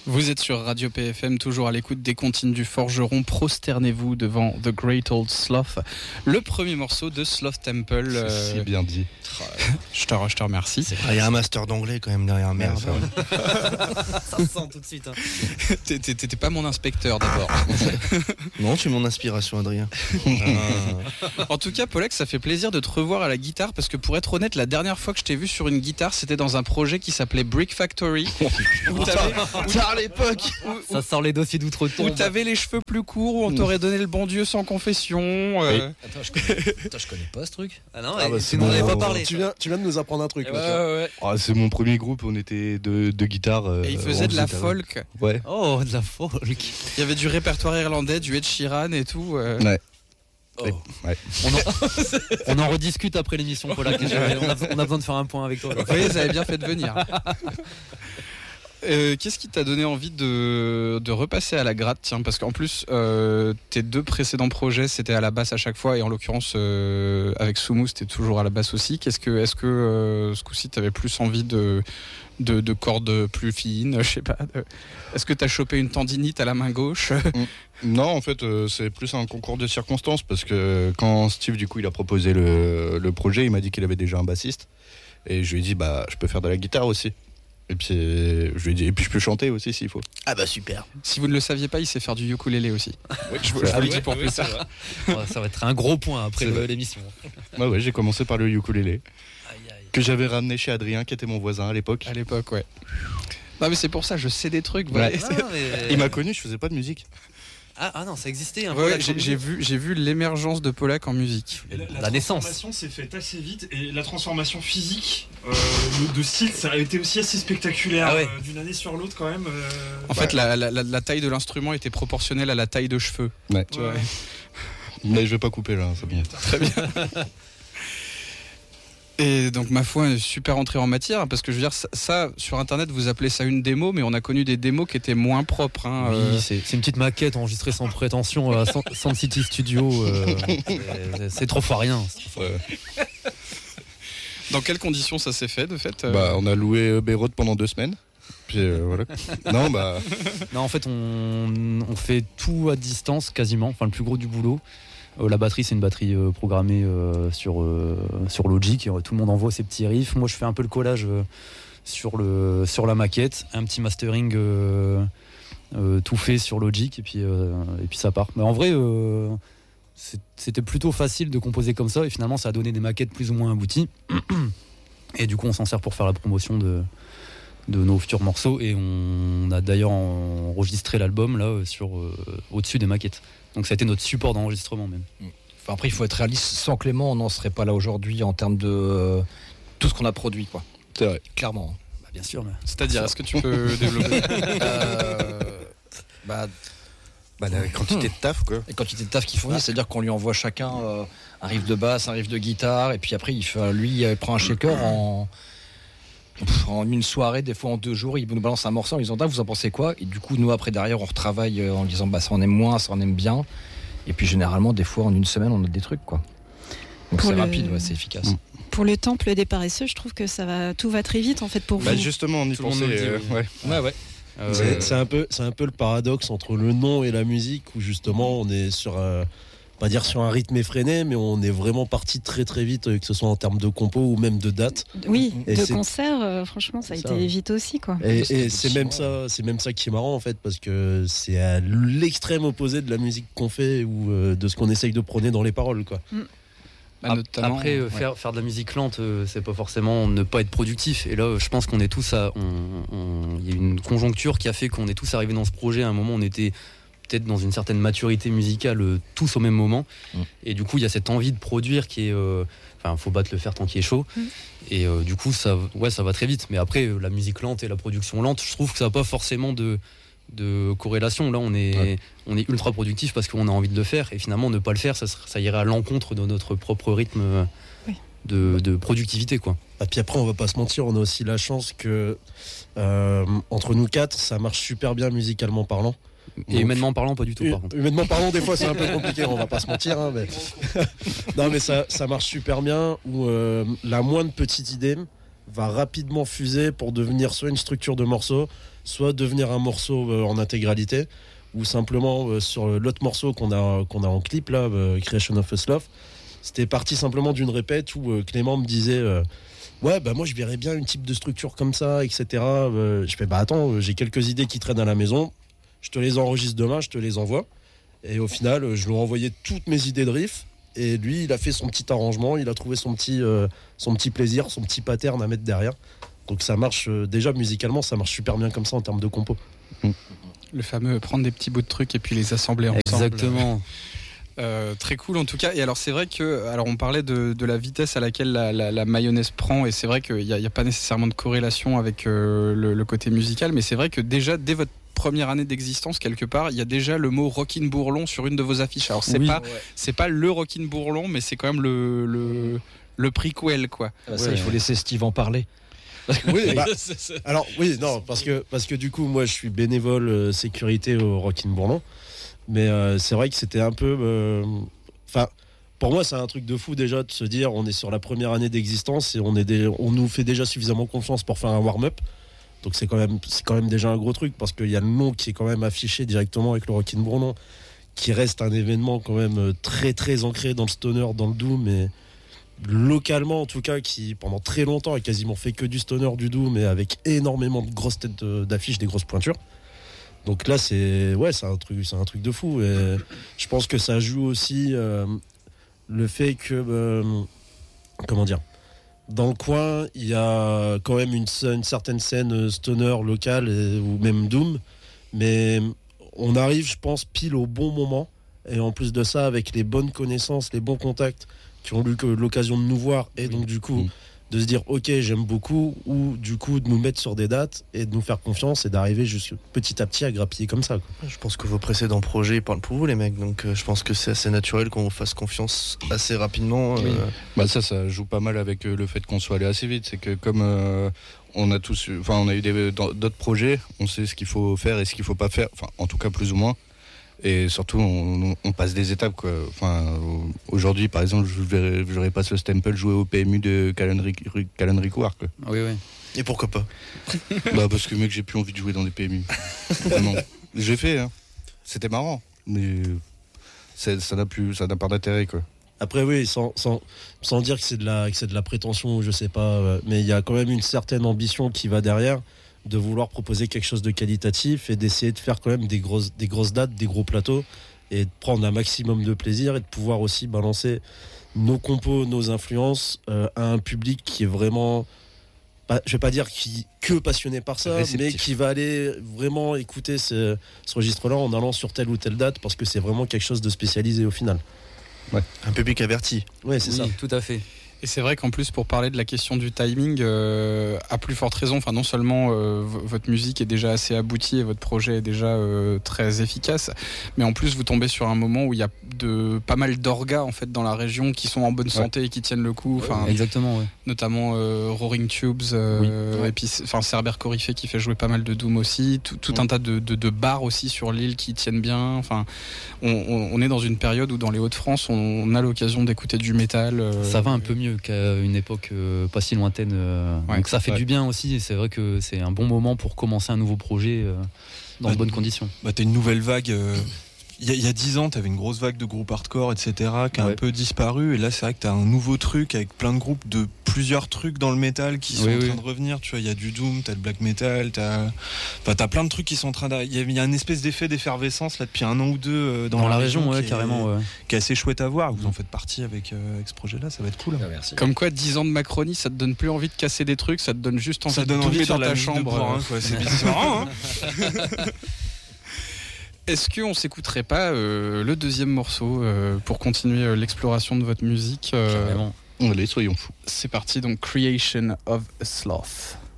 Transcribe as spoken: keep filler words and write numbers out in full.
Vous êtes sur Radio P F M, toujours à l'écoute des comptines du forgeron. Prosternez-vous devant The Great Old Sloth, le premier morceau de Sloth Temple. C'est euh... si bien dit. je, te, je te remercie. Il y a un master d'anglais quand même derrière, merde. Ça se sent tout de suite. Hein. T'étais pas mon inspecteur d'abord. Non, tu es mon inspiration, Adrien. Ah. En tout cas, Pollack, ça fait plaisir de te revoir à la guitare parce que pour être honnête, la dernière fois que je t'ai vu sur une guitare, c'était dans un projet qui s'appelait Brick Factory. Où t'avais, où à l'époque où, ça sort les dossiers d'outre-tombe. Où t'avais les cheveux plus courts, où on t'aurait donné le bon Dieu sans confession. Euh... Oui. Attends, je connais... Attends, je connais pas ce truc. Ah non, ah bah, tu n'en avais pas parlé. Tu viens, tu viens de nous apprendre un truc. Ouais, là, ouais, ouais. Ah, c'est mon premier groupe, on était deux de guitares. Euh, et il faisait de la folk. Avec. Ouais. Oh, de la folk. Il y avait du répertoire irlandais, du Ed Sheeran et tout. Euh... Ouais. Oh. Ouais. On, en... on en rediscute après l'émission, Pollack. On a, on a besoin de faire un point avec toi. Oui, ça avait bien fait de venir. Euh, qu'est-ce qui t'a donné envie de, de repasser à la gratte, tiens, parce qu'en plus euh, tes deux précédents projets c'était à la basse à chaque fois et en l'occurrence euh, avec Soumou c'était toujours à la basse aussi. Qu'est-ce que, est-ce que euh, ce coup-ci t'avais plus envie de, de, de cordes plus fines, je sais pas de... Est-ce que t'as chopé une tendinite à la main gauche? Non, en fait euh, c'est plus un concours de circonstances parce que quand Steve du coup il a proposé le, le projet, il m'a dit qu'il avait déjà un bassiste et je lui ai dit bah je peux faire de la guitare aussi. Et puis, je lui ai dit, et puis je peux chanter aussi s'il faut. Ah bah super. Si vous ne le saviez pas, il sait faire du ukulélé aussi. Oui, je, je vous le dis pour plus tard. Ça va être un gros point après le, l'émission. Ouais, ouais, j'ai commencé par le ukulélé. Aïe, aïe. Que j'avais ramené chez Adrien, qui était mon voisin à l'époque. À l'époque, ouais. Non mais c'est pour ça, je sais des trucs. Ouais. Ouais. Non, mais... Il m'a connu, je faisais pas de musique. Ah, ah non, ça existait. Un ouais, j'ai, j'ai vu, j'ai vu l'émergence de Pollack en musique. Et la, la, la naissance. La transformation s'est faite assez vite et la transformation physique euh, de, de style, ça a été aussi assez spectaculaire ah ouais. euh, d'une année sur l'autre quand même. Euh, en ouais. fait, la, la, la taille de l'instrument était proportionnelle à la taille de cheveux. Ouais. Tu vois. Ouais. Mais je vais pas couper là, c'est bien. Très bien. Et donc ma foi est super entrée en matière parce que je veux dire ça, ça sur internet vous appelez ça une démo mais on a connu des démos qui étaient moins propres hein, oui euh... c'est, c'est une petite maquette enregistrée sans prétention à Sound City Studio euh, c'est, c'est trop fort rien ouais. Dans quelles conditions ça s'est fait de fait euh... Bah on a loué Beyrouth pendant deux semaines puis euh, voilà. non bah non en fait on, on fait tout à distance quasiment enfin le plus gros du boulot. Euh, la batterie, c'est une batterie euh, programmée euh, sur, euh, sur Logic. Et, euh, tout le monde envoie ses petits riffs. Moi, je fais un peu le collage euh, sur, le, sur la maquette. Un petit mastering euh, euh, tout fait sur Logic. Et puis, euh, et puis ça part. Mais en vrai, euh, c'est, c'était plutôt facile de composer comme ça. Et finalement, ça a donné des maquettes plus ou moins abouties. Et du coup, on s'en sert pour faire la promotion de, de nos futurs morceaux. Et on a d'ailleurs enregistré l'album là, sur, euh, au-dessus des maquettes. Donc ça a été notre support d'enregistrement même. Enfin, après il faut être réaliste, sans Clément on n'en serait pas là aujourd'hui en termes de euh, tout ce qu'on a produit quoi. C'est vrai. Clairement. Bah, bien sûr. Mais... C'est-à-dire, est-ce que tu peux développer euh, bah, bah la quantité de taf quoi. La quantité de taf qu'il fournit, c'est-à-dire qu'on lui envoie chacun euh, un riff de basse, un riff de guitare, et puis après il fait, lui il prend un shaker en... en une soirée, des fois en deux jours, il nous balance un morceau en disant ah, vous en pensez quoi? Et du coup nous après derrière on retravaille en disant bah ça on aime moins, ça on aime bien. Et puis généralement des fois en une semaine on a des trucs quoi. Donc pour c'est le... rapide, ouais, c'est efficace. Mmh. Pour le temple des paresseux, je trouve que ça va, tout va très vite en fait pour bah vous. Justement on y pensait. Euh, ouais. Ouais ouais. Euh, c'est, c'est un peu, c'est un peu le paradoxe entre le nom et la musique où justement on est sur un pas dire sur un rythme effréné, mais on est vraiment parti très très vite, que ce soit en termes de compo ou même de date. Oui, et de concert, euh, franchement, ça a ça. été vite aussi, quoi. Et, et c'est même ça, c'est même ça qui est marrant en fait, parce que c'est à l'extrême opposé de la musique qu'on fait ou euh, de ce qu'on essaye de prôner dans les paroles, quoi. Mm. Bah, notamment, Après, euh, ouais. faire, faire de la musique lente, euh, c'est pas forcément ne pas être productif. Et là, euh, je pense qu'on est tous à, il y a une conjoncture qui a fait qu'on est tous arrivés dans ce projet. À un moment, on était peut-être dans une certaine maturité musicale euh, tous au même moment mmh. et du coup il y a cette envie de produire qui est enfin euh, faut battre le fer tant qu'il est chaud mmh. et euh, du coup ça ouais ça va très vite mais après euh, la musique lente et la production lente je trouve que ça n'a pas forcément de de corrélation là on est ouais. on est ultra productif parce qu'on a envie de le faire et finalement ne pas le faire ça, ça irait à l'encontre de notre propre rythme euh, oui. de, de productivité quoi. Et puis après on va pas se mentir on a aussi la chance que euh, entre nous quatre ça marche super bien musicalement parlant. Et donc, humainement parlant, pas du tout. Par contre. Humainement parlant, des fois, c'est un peu compliqué. On va pas se mentir, hein, mais non, mais ça, ça marche super bien. Où euh, la moindre petite idée va rapidement fuser pour devenir soit une structure de morceau, soit devenir un morceau euh, en intégralité, ou simplement euh, sur l'autre morceau qu'on a, qu'on a en clip, là, euh, Creation of Us Love, c'était parti simplement d'une répète où euh, Clément me disait euh, ouais, bah moi je verrais bien une type de structure comme ça, et cetera. Euh, je fais bah attends, euh, j'ai quelques idées qui traînent à la maison, je te les enregistre demain, je te les envoie. Et au final, euh, je lui ai envoyé toutes mes idées de riff. Et lui, il a fait son petit arrangement, il a trouvé son petit, euh, son petit plaisir, son petit pattern à mettre derrière. Donc ça marche, euh, déjà musicalement, ça marche super bien comme ça en termes de compo. Le fameux prendre des petits bouts de trucs et puis les assembler ensemble. Exactement. Euh, très cool en tout cas. Et alors c'est vrai que, alors on parlait de, de la vitesse à laquelle la, la, la mayonnaise prend, et c'est vrai qu'il n'y a, a pas nécessairement de corrélation avec euh, le, le côté musical, mais c'est vrai que déjà dès votre première année d'existence, quelque part, il y a déjà le mot Rockin' Bourlon sur une de vos affiches. Alors c'est Oui. pas, Ouais. c'est pas le Rockin' Bourlon, mais c'est quand même le, le, le prequel, quoi. Ah bah ça, Ouais. il faut laisser Steve en parler. Oui, bah, alors oui, non, parce que, parce que du coup, moi je suis bénévole euh, sécurité au Rockin' Bourlon, mais euh, c'est vrai que c'était un peu. Enfin, euh, pour moi, c'est un truc de fou déjà de se dire on est sur la première année d'existence et on, est des, on nous fait déjà suffisamment confiance pour faire un warm-up. Donc c'est quand même, c'est quand même déjà un gros truc parce qu'il y a le nom qui est quand même affiché directement avec le Rockin' Bourlon, qui reste un événement quand même très très ancré dans le stoner, dans le doom, et localement en tout cas, qui pendant très longtemps a quasiment fait que du stoner, du doom, mais avec énormément de grosses têtes d'affiches, des grosses pointures. Donc là c'est ouais, c'est un truc, c'est un truc de fou, et je pense que ça joue aussi euh, le fait que euh, comment dire, dans le coin il y a quand même une, une certaine scène stoner locale et, ou même doom, mais on arrive, je pense, pile au bon moment, et en plus de ça avec les bonnes connaissances, les bons contacts qui ont eu l'occasion de nous voir, et donc du coup Mmh. de se dire ok j'aime beaucoup, ou du coup de nous mettre sur des dates et de nous faire confiance et d'arriver jusque petit à petit à grappiller comme ça, quoi. Je pense que vos précédents projets parlent pour vous, les mecs, donc euh, je pense que c'est assez naturel qu'on vous fasse confiance assez rapidement. euh, Oui. Bah ça, ça joue pas mal avec euh, le fait qu'on soit allé assez vite. C'est que comme euh, on a tous, eu- enfin on a eu des, dans- d'autres projets, on sait ce qu'il faut faire et ce qu'il faut pas faire. Enfin, en tout cas plus ou moins. Et surtout, on, on passe des étapes, quoi. Enfin, aujourd'hui, par exemple, je verrais, je verrais pas ce Stemple jouer au P M U de Calendric War, quoi. Oui, oui. Et pourquoi pas? Bah parce que mec, j'ai plus envie de jouer dans des P M U. Vraiment. J'ai fait, hein. C'était marrant, mais c'est- ça n'a plus, ça n'a pas d'intérêt, quoi. Après oui, sans, sans, sans dire que c'est de la que c'est de la prétention ou je sais pas, euh, mais il y a quand même une certaine ambition qui va derrière, de vouloir proposer quelque chose de qualitatif et d'essayer de faire quand même des grosses des grosses dates, des gros plateaux, et de prendre un maximum de plaisir et de pouvoir aussi balancer nos compos, nos influences euh, à un public qui est vraiment, pas, je vais pas dire qui que passionné par ça, Réceptif. mais qui va aller vraiment écouter ce, ce registre-là en allant sur telle ou telle date, parce que c'est vraiment quelque chose de spécialisé au final. Un public averti. Ouais, c'est Oui, ça. tout à fait. Et c'est vrai qu'en plus, pour parler de la question du timing, euh, à plus forte raison, enfin non seulement euh, v- votre musique est déjà assez aboutie et votre projet est déjà euh, très efficace, mais en plus vous tombez sur un moment où il y a de pas mal d'orgas en fait dans la région qui sont en bonne santé et qui tiennent le coup. Enfin, Exactement, ouais. notamment euh, Roaring Tubes, euh, Oui. et puis enfin Cerber Coryphée qui fait jouer pas mal de doom aussi, tout, tout un tas de, de, de bars aussi sur l'île qui tiennent bien. Enfin, on, on, on est dans une période où dans les Hauts-de-France, on, on a l'occasion d'écouter du métal. euh, Ça va un peu mieux qu'à une époque euh, pas si lointaine. euh, Ouais. donc ça fait Ouais. du bien aussi, et c'est vrai que c'est un bon moment pour commencer un nouveau projet euh, dans Bah, de bonnes conditions. Bah, t'as une nouvelle vague. euh, Il y, a- il y a dix ans, t'avais une grosse vague de groupes hardcore, et cetera, qui a Ouais. un peu disparu. Et là, c'est vrai que t'as un nouveau truc avec plein de groupes de plusieurs trucs dans le métal qui sont Oui, en oui. train de revenir. Tu vois, il y a du doom, t'as le black metal, t'as, enfin, t'as plein de trucs qui sont en train d'arriver. Il y a- il y a une espèce d'effet d'effervescence là depuis un an ou deux euh, dans, Dans, la région, ouais, qui est- carrément. Ouais. qui est assez chouette à voir. Vous en faites partie avec, euh, avec ce projet-là, ça va être cool. Ah, merci. Comme quoi, dix ans de Macronie, ça te donne plus envie de casser des trucs, ça te donne juste envie Ça donne de tout envie de mettre faire dans de la ta musique de chambre. bourrin, quoi. C'est bizarre, hein. Est-ce qu'on s'écouterait pas euh, le deuxième morceau euh, pour continuer euh, l'exploration de votre musique euh, Carrément. Allez, soyons fous. C'est parti, donc Creation of a Sloth.